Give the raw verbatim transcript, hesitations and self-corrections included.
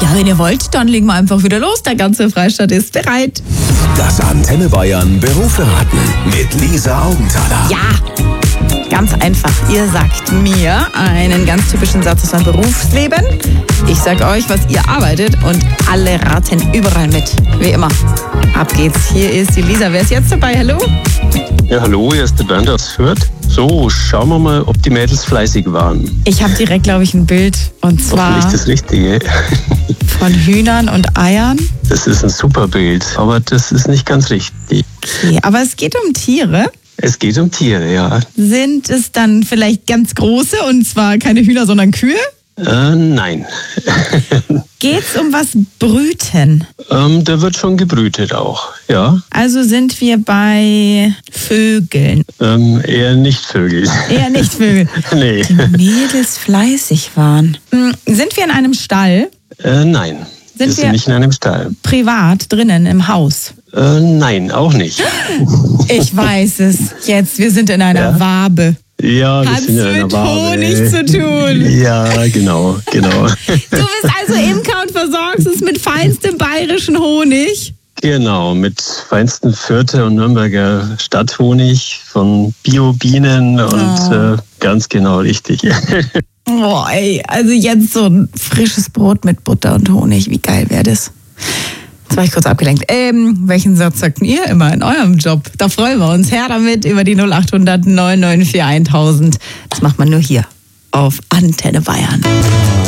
Ja, wenn ihr wollt, dann legen wir einfach wieder los. Der ganze Freistaat ist bereit. Das Antenne Bayern Berufsraten mit Lisa Augenthaler. Ja, ganz einfach. Ihr sagt mir einen ganz typischen Satz aus eurem Berufsleben. Ich sag euch, was ihr arbeitet und alle raten überall mit. Wie immer. Ab geht's. Hier ist die Lisa. Wer ist jetzt dabei? Hallo? Ja, hallo, hier ist der Bernd aus Fürth. So, schauen wir mal, ob die Mädels fleißig waren. Ich habe direkt, glaube ich, ein Bild. Und zwar Hoffentlich das Richtige. von Hühnern und Eiern. Das ist ein super Bild, aber das ist nicht ganz richtig. Okay, aber es geht um Tiere. Es geht um Tiere, ja. Sind es dann vielleicht ganz große, und zwar keine Hühner, sondern Kühe? Äh, nein. Geht's um was Brüten? ähm, da wird schon gebrütet auch, ja. Also sind wir bei Vögeln. Ähm, eher nicht Vögel. Eher nicht Vögel. Nee. Die Mädels fleißig waren. Hm, Sind wir in einem Stall? Äh, nein. Sind wir sind wir- nicht in einem Stall. Privat, drinnen, im Haus? Äh, nein, auch nicht. Ich weiß es. Jetzt, wir sind in einer Ja? Wabe. Ja, wir Hat's sind in einer mit Wabe. Honig zu tun. Ja, genau, genau. Du bist also Imker und versorgst es mit feinstem bayerischen Honig. Genau, mit feinsten Fürther und Nürnberger Stadthonig von Bio-Bienen und Oh. äh, ganz genau richtig. Boah, ey, also jetzt so ein frisches Brot mit Butter und Honig. Wie geil wäre das? Jetzt war ich kurz abgelenkt. Ähm, welchen Satz sagt ihr immer in eurem Job? Da freuen wir uns. Her damit über die null acht hundert neun neun vier tausend. Das macht man nur hier auf Antenne Bayern.